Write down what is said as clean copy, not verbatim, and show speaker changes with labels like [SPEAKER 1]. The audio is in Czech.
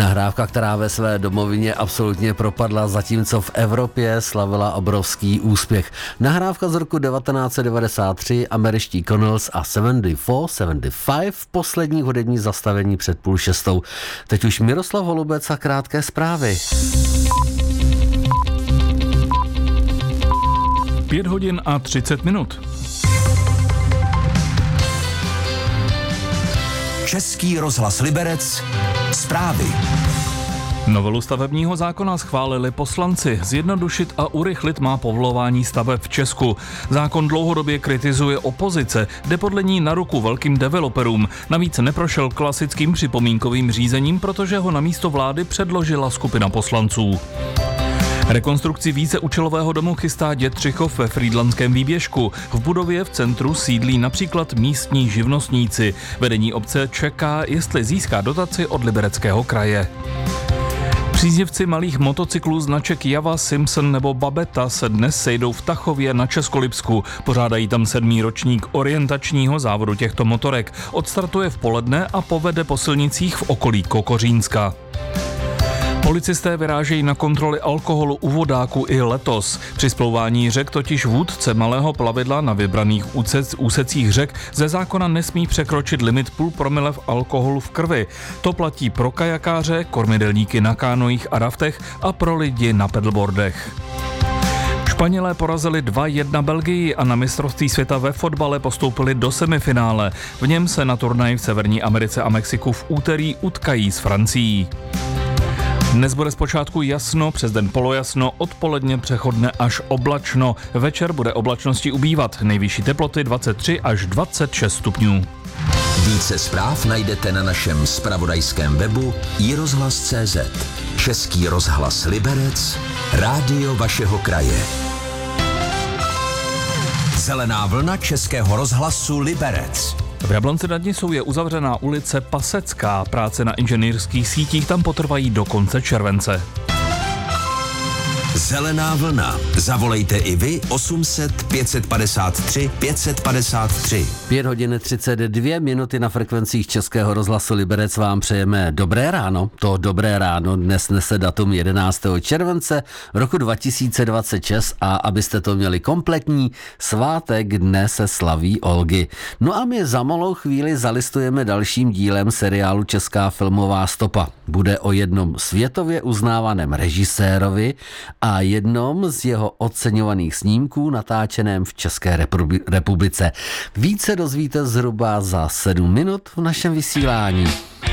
[SPEAKER 1] Nahrávka, která ve své domovině absolutně propadla, zatímco v Evropě slavila obrovský úspěch. Nahrávka z roku 1993, američtí Connells a 75, poslední hudební zastavení před 5:30. Teď už Miroslav Holubec a krátké zprávy.
[SPEAKER 2] 5 hodin a 30 minut.
[SPEAKER 3] Český rozhlas Liberec, zprávy.
[SPEAKER 2] Novelu stavebního zákona schválili poslanci. Zjednodušit a urychlit má povolování staveb v Česku. Zákon dlouhodobě kritizuje opozice, jde podle ní na ruku velkým developerům. Navíc neprošel klasickým připomínkovým řízením, protože ho na místo vlády předložila skupina poslanců. Rekonstrukci víceúčelového domu chystá Dětřichov ve Frýdlantském výběžku. V budově v centru sídlí například místní živnostníci. Vedení obce čeká, jestli získá dotaci od Libereckého kraje. Příznivci malých motocyklů značek Java, Simpson nebo Babeta se dnes sejdou v Tachově na Českolipsku. Pořádají tam 7. ročník orientačního závodu těchto motorek. Odstartuje v poledne a povede po silnicích v okolí Kokořínska. Policisté vyrážejí na kontroly alkoholu u vodáků i letos. Při splouvání řek totiž vůdce malého plavidla na vybraných úsecích řek ze zákona nesmí překročit limit 0,5 promile v alkoholu v krvi. To platí pro kajakáře, kormidelníky na kánojích a raftech a pro lidi na pedalboardech. Španělé porazili 2-1 Belgii a na mistrovství světa ve fotbale postoupili do semifinále. V něm se na turnaji v Severní Americe a Mexiku v úterý utkají s Francií. Dnes bude zpočátku jasno, přes den polojasno, odpoledne přechodné až oblačno. Večer bude oblačnosti ubývat, nejvyšší teploty 23 až 26 stupňů.
[SPEAKER 3] Více zpráv najdete na našem zpravodajském webu iRozhlas.cz. Český rozhlas Liberec, rádio vašeho kraje. Zelená vlna Českého rozhlasu Liberec.
[SPEAKER 2] V Jablonci nad Nisou je uzavřená ulice Pasecká. Práce na inženýrských sítích tam potrvají do konce července.
[SPEAKER 3] Zelená vlna. Zavolejte i vy 800 553 553.
[SPEAKER 1] 5 hodin 32 minuty na frekvencích Českého rozhlasu Liberec vám přejeme dobré ráno. To dobré ráno dnes nese datum 11. července roku 2026 a abyste to měli kompletní, svátek dne se slaví Olgy. No a my za malou chvíli zalistujeme dalším dílem seriálu Česká filmová stopa. Bude o jednom světově uznávaném režisérovi a jednom z jeho oceňovaných snímků natáčeném v České republice. Více dozvíte zhruba za 7 minut v našem vysílání.